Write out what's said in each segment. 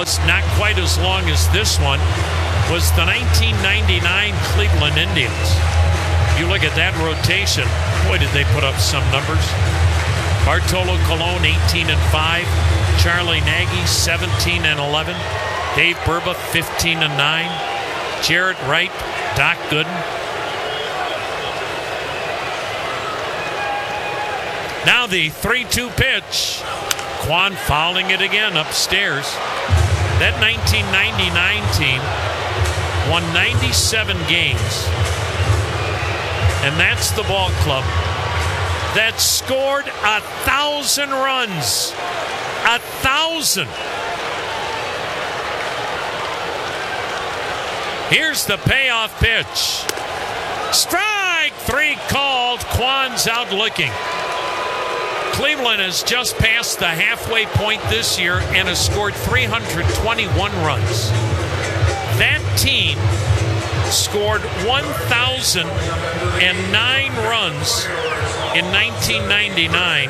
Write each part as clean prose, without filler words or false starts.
was not quite as long as this one, was the 1999 Cleveland Indians. You look at that rotation, boy, did they put up some numbers. Bartolo Colon, 18-5. Charlie Nagy, 17-11. Dave Burba, 15-9. Jarrett Wright, Doc Gooden. Now the 3-2 pitch. Kwan fouling it again upstairs. That 1999 team won 97 games. And that's the ball club that scored 1,000 runs. 1,000. Here's the payoff pitch. Strike 3 called. Kwan's out looking. Cleveland has just passed the halfway point this year and has scored 321 runs. That team scored 1,009 runs in 1999.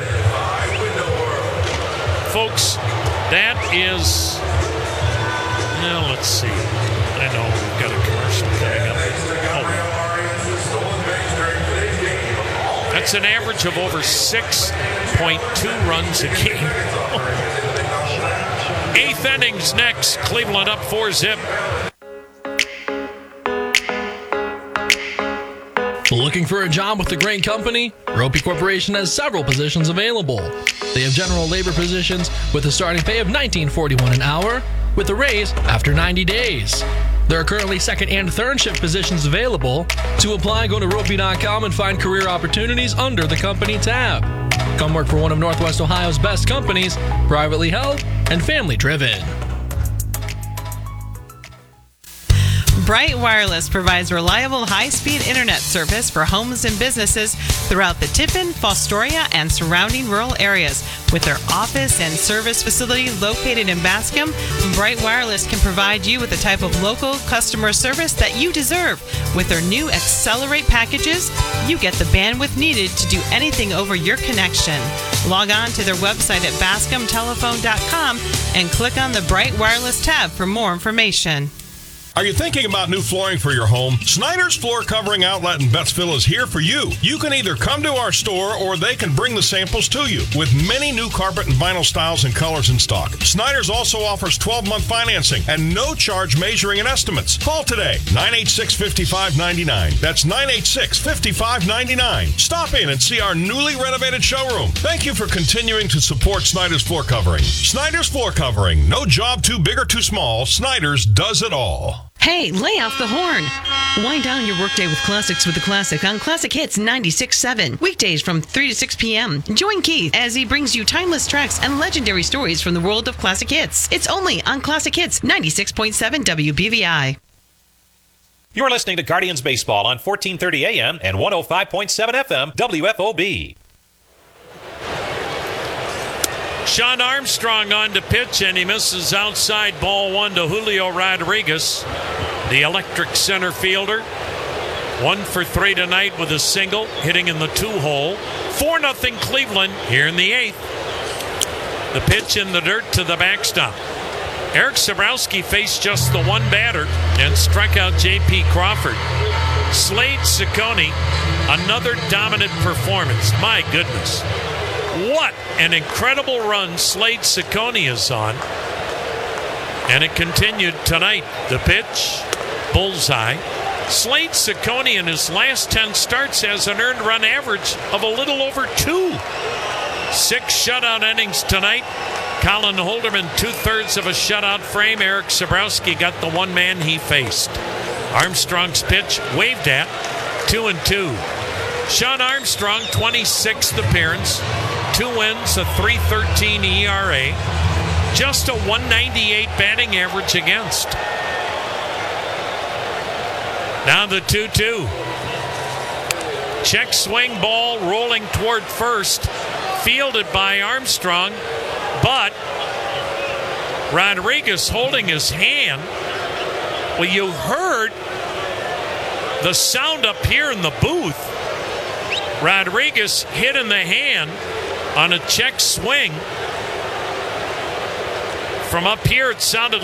Folks, that is, well, let's see. I know we've got a commercial coming up. That's an average of over 6.2 runs a game. 8th innings next. Cleveland up 4-zip. Looking for a job with a great company? Ropey Corporation has several positions available. They have general labor positions with a starting pay of $19.41 an hour with a raise after 90 days. There are currently second and third shift positions available. To apply, go to ropey.com and find career opportunities under the company tab. Come work for one of Northwest Ohio's best companies, privately held and family driven. Bright Wireless provides reliable high-speed internet service for homes and businesses throughout the Tiffin, Fostoria, and surrounding rural areas. With their office and service facility located in Bascom, Bright Wireless can provide you with the type of local customer service that you deserve. With their new Accelerate packages, you get the bandwidth needed to do anything over your connection. Log on to their website at bascomtelephone.com and click on the Bright Wireless tab for more information. Are you thinking about new flooring for your home? Snyder's Floor Covering Outlet in Bettsville is here for you. You can either come to our store or they can bring the samples to you with many new carpet and vinyl styles and colors in stock. Snyder's also offers 12-month financing and no charge measuring and estimates. Call today, 986-5599. That's 986-5599. Stop in and see our newly renovated showroom. Thank you for continuing to support Snyder's Floor Covering. Snyder's Floor Covering. No job too big or too small. Snyder's does it all. Hey, lay off the horn. Wind down your workday with classics with the Classic on Classic Hits 96.7. Weekdays from 3 to 6 p.m. Join Keith as he brings you timeless tracks and legendary stories from the world of classic hits. It's only on Classic Hits 96.7 WBVI. You're listening to Guardians Baseball on 1430 AM and 105.7 FM WFOB. Sean Armstrong on to pitch, and he misses outside. Ball 1 to Julio Rodriguez, the electric center fielder. 1 for 3 tonight with a single, hitting in the 2-hole. 4-0 Cleveland here in the 8th. The pitch in the dirt to the backstop. Eric Sabrowski faced just the one batter and struck out J.P. Crawford. Slade Ciccone, another dominant performance. My goodness. What an incredible run Slade Ciccone is on. And it continued tonight. The pitch, bullseye. Slade Ciccone in his last 10 starts has an earned run average of a little over 2. 6 shutout innings tonight. Colin Holderman, 2/3 of a shutout frame. Eric Sabrowski got the one man he faced. Armstrong's pitch waved at, 2-2. Sean Armstrong, 26th appearance. 2 wins, a 3.13 ERA. Just a 198 batting average against. Now the 2-2. Check swing ball rolling toward first. Fielded by Armstrong. But Rodriguez holding his hand. Well, you heard the sound up here in the booth. Rodriguez hit in the hand on a check swing. From up here, it sounded